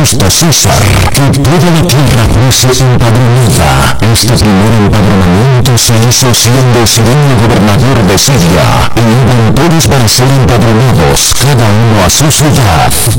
Augusto César, que toda la tierra fuese empadronada. Este primer empadronamiento se hizo siendo Cirenio gobernador de Siria, y iban todos para ser empadronados, cada uno a su ciudad.